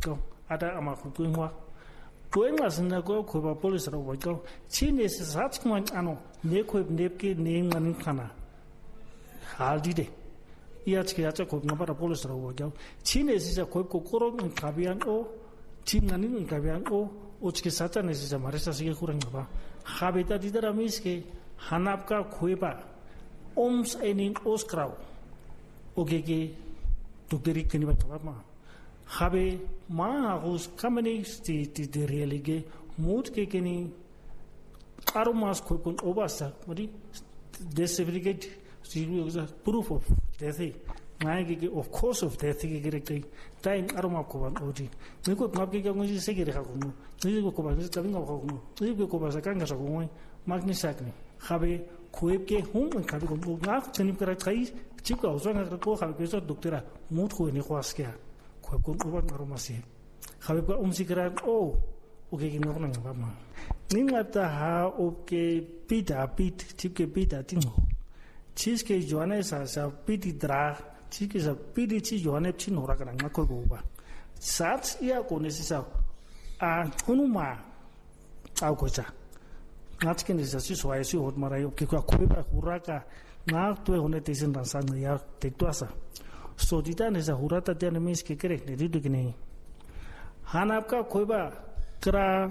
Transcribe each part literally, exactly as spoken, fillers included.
go. Ada ama kuingwa. Kuingwa sinago kuba police ro go. Chine se satsman ano ne kuib nepke ne ngani kana. Haldi de. Iachke acha kuib ngabara police ro go. Chine se kuib ko koro kabian o chingani kabian o ochke sata ne se marisa sige kurang ba. Habita didara miske hanapka kuiba. Oms enin oskrau. Ogege Dugderi keniba tabama. Habe ma hos kameni sti ti de realige mood ke keni aromas ko kun obasa mari death certificate proof of death ngai of course of death ke gerek tai aroma ko ban odi ni ko ngap ke ngi se gere ha ko ni ko ko ba ta binga ko ni ko ko ba sa kanga sa ko ngai magni sakni habe kuib ke hum ka ko ngap tani kara kai chico ausanga ko habe ke so doctora mood ko ni khwaskia ko ko uban aroma si habe ko um sikran o o ke ngok nang ba ma ni ngata ha o ke pita pit chike pita tingo chiske joane sa sa piti dra chike sa piti chi joane chi nora kana ngako ko ba sat ia ko ne sa a hunuma au ko cha ngatke ne sa si so ai si hot mara yo ke ko ko ba huraka na to hone te sin ran sang ya te tuasa so dita ne sa hurata te ne mis ke kere ne didu ke ne han apka ko ba kra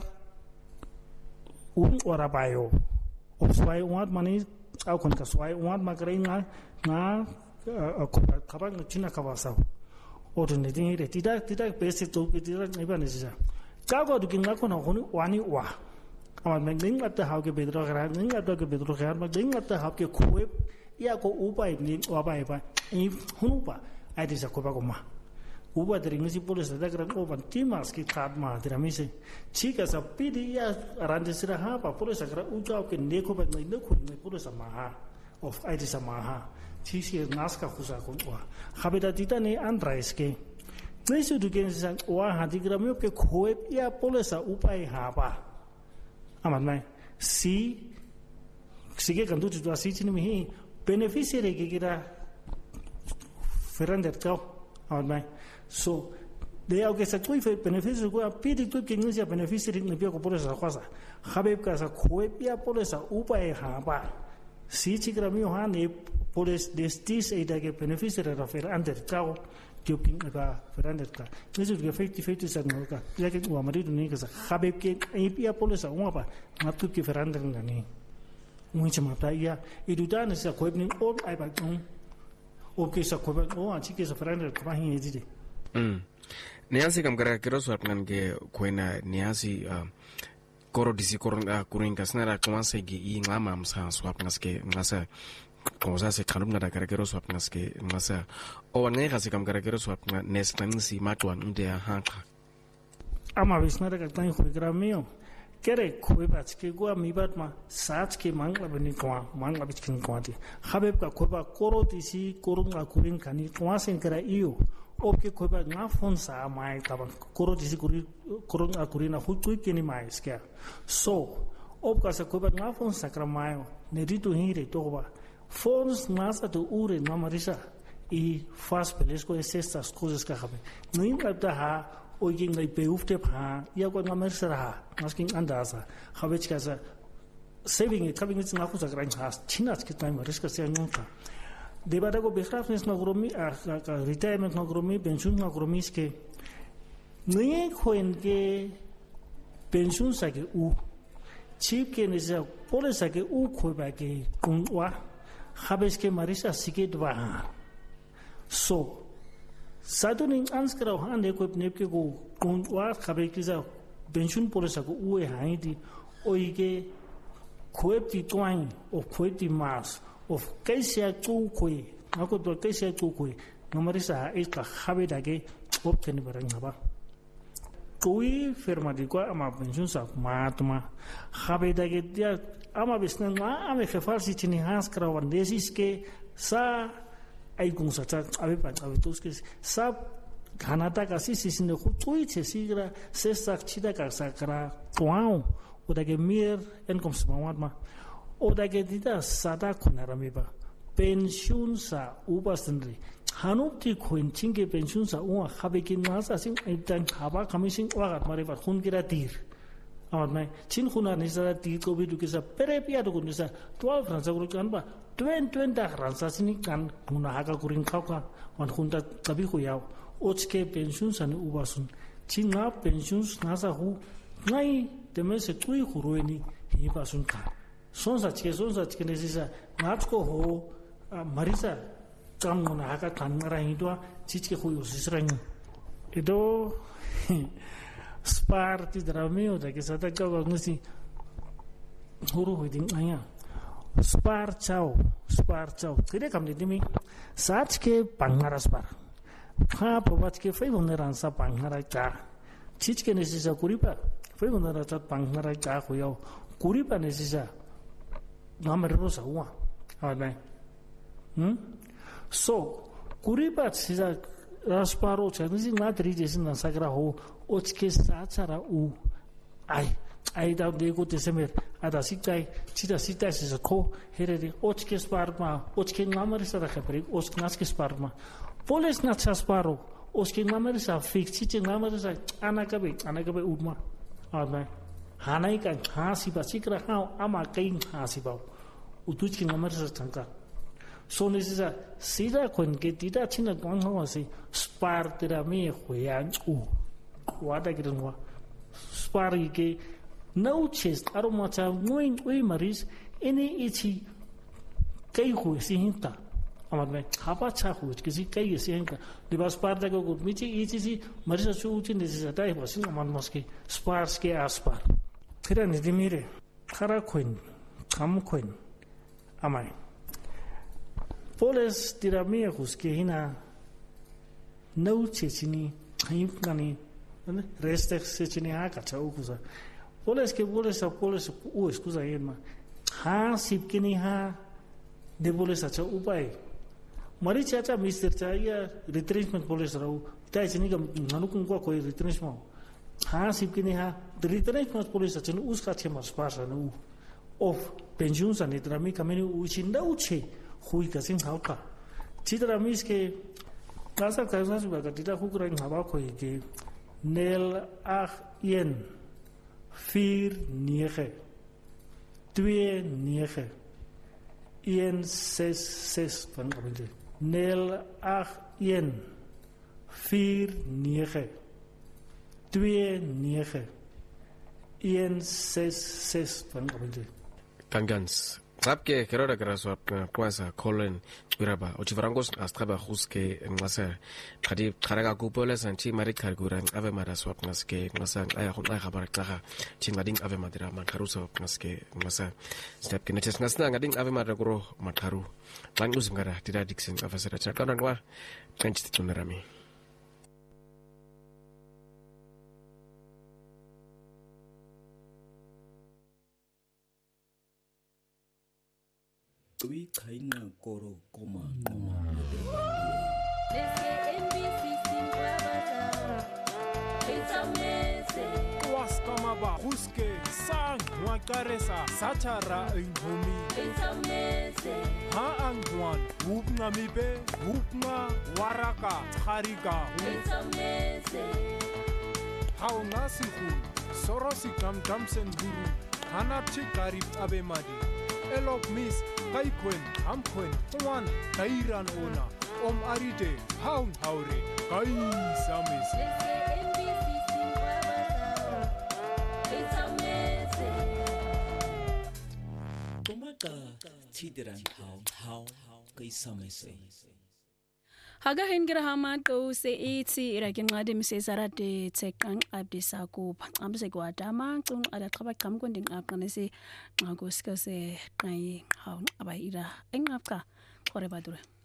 un ora bayo of swai wat mani au kon ka swai wat ma kre nga nga ko ka ba china ka ba sa o de ne din re tida tida base to ke tida ne ba ne sa ka go du ke nga ko na honi wani wa ama mengling at how ke bedro gara ning at ke bedro gara ma ding at how ke khoi ya ko upai ni upai ba i hunupa ai disa ko ba ko ma uba de ngi police da gran o ban timas ki kad ma dira mi se chika sa pidi ya rande sira ha pa police gra u ja ke ne ko ba nei ne ko ne police ma ha of ai disa ma ha chi si naska khusa ko wa khabida dita ne andrais ke nei su du ke sa wa ha di gra mi ke khoi ya police upai ha ba amat mai si sige kan tu tu asi chini mi beneficiary ke kira ferander kau amat mai so de au que sa kui fe beneficiary ko pidi tu ke ngia beneficiary ni pia ko por esa cosa habeb ka sa khoi pia por esa upa e ha ba si chikra mi ha ne por es destis e da ke beneficiary ra ferander kau Joking ka ferander ka nisu ke fifty fifty sa no ka ya ke wa mari ni ka sa habeb ke e pia por esa uma pa ngatu ke ferander ngani muicha mata ya iduda ne sa khoi ni o ai ba tung o ke sa khoi ba o a chike sa ferander ka hin ejide mm niasi kam kara kero so apnan ke koina niasi koro disi koro kuring kasnara kwansa gi i ngama msa so apnas ke ngasa cosa se kanum na kara kero so apnas ke ngasa o ne kasi kam kara kero so apna nestan si matwan unde ha ka ama bisnara ka tan khoi gra mio kere khoi ba chike gwa mi bat ma sach ke mangla bani kwa mangla bichkin kwa ti habeb ka khoi ba koro disi korunga kuring kani kwa sen kara iyo oke khoi ba nga phone sa mai ka ba koro disi kuri korunga kurina hutui ke ni mai skya so ob ka sa khoi ba nga phone sa kra mai ne ri to hi re to ba phones nasa to ure na marisa i fast pelesko estas cosas ka habe no inga ha o ging ngai beufte pa ya ko na marisa ha masking andasa habe ich kasa saving it coming it's na khusa gran has chinas ke time risk se nunca de bada go begrafenis na gromi a retirement na gromi pension na gromi ske nie khoen ke pension sa ke u chip ke ne sa pole sa ke u khoi ba ke kun wa habes ke marisa siket wa so saduning anskra ha ne ko ne ke go kun wa khabe ke za pension pole sa ko u e hai di oige khoeti twang of khoeti mas of kaisia tu koi ako to kaisia tu koi nomarisa e ka khabe dage opten barang ba koi firma di ko ama pension sa matma khabe dage dia ama bisnan ma ame khafarsi chini has krawan desis ke sa ai gung sa ta ave pa ave tos ke sa ganata ka si si ne khutui che sigra se sak chida ka sakra twang o dage mir income smawat ma o dage dita sada khonara me ba pension sa ubasndri Hanupti Queen Chinke pensions are one Habikin Massing and then Haba commission or at Mariva Hungira deer. On my Chin Hunan is a deed go with a perepia to Gunisa, twelve Ransaguranba, twenty twenty Ransasini can Kunahaga Kurin Kaka, on Hunta Kabihuyao, Ochke pensions and Ubasun, Chinga pensions Nasahu, Nai, the message Tui Hurueni, Hibasunka. Sons such as sons such as Natsko Ho, Marisa. Come on, I got Tanmara into a Chichi who is ring. Edo Spar the Ramio, the Gesata Gavagnusi Huru within Aya. Spar chow, spar chow. Did they come to me? Satke Pangaraspar. Papa Watke Favuneransa Pangaraka. Chichken is a Kuripa. Favunarata Pangaraka, Huyo. Kuripa is a Namarosa one. Hmm? So, Kuripat is a Rasparo, Chinese not reaches in the Sagra Ho, Ochke Satsara U. I, I doubt they go to Semer, Adasitai, Chita Sitas is a co, Heredi, Ochke Sparma, Ochke Namaris at a Capri, Osknaski Sparma. Polis Natsasparo, Oski Namaris are fixed, Chitin Namaris are Anakabe, Anakabe Udma. Adma Hanaika, Hasiba, Sikra, how Ama Kain Hasiba, Utuchi Namaris Tanka. So this is a Sida Queen get Dida China Gonghasi, Spar de me Huyan U. What I get on Sparike, no chest, Aromata, knowing we Maris, any itchy Kaihu Sinta. Amadme, Hapacha, which is Kay Sinka. The Baspardago good Michi, itchy, Marisa Chuchin is a type of Sinaman Mosque, Sparske Aspar. Kiran is the Mire, Kara Queen, Kam Queen. Am I? Poles tiramehus que hina no chechini himkani reste sechini haka chaukusa poles que poles a poles u excusa yema ha sipkini ha de poles acha upai mari chacha mister chaya retrenchment poles rau tai chini ka nanukun ko koi retrenchment ha sipkini ha de retrenchment poles acha uska chema spasa no of pensions and itrami kameni uchinda uche Hui Kasin Hauka. Chitra Miss que Casa Casas Bagatita Hukran Habako gave Nel Ach Yen Fir Niege Tue Niege Yen Ses Ses Van Nel Ach Yen Fir Niege Tue Niege Yen Ses Ses Van Tangans. Sabke kerora keraswa kwasa Colin Wiraba Ochivarangos astraba huske ngasa khadi kharaga kupola sanchi mari khargura ave maraswa ngaske ngasa aya khun aya khabar tsaga chingading ave madira makharusa ngaske ngasa step kinetes ngasna ngading ave madaguro makharu langus ngara tida dixin afasara chakana ngwa kanchi tunarami We kind of koro koma koma. It's amazing. Waskamaba huske sang wakaresa sachara inhomi. It's amazing. Ha angwan wupna mibe wupna waraka harika. It's amazing. How nasihu sorosi kam jamsen guru hanapchi karib abemadi. Elok mis kaikwen amkwen one kairan ona om aride haun haure kai samis. It's amazing. Tomaka tidiran how how kai samis. Haga hingira hamato se iti irakinqadi misesarade tseqang abdisa kuba amse kwadama qung ala qaba qamkonding aqanese nqakusikase qai hawn abayira enqapqa khore badure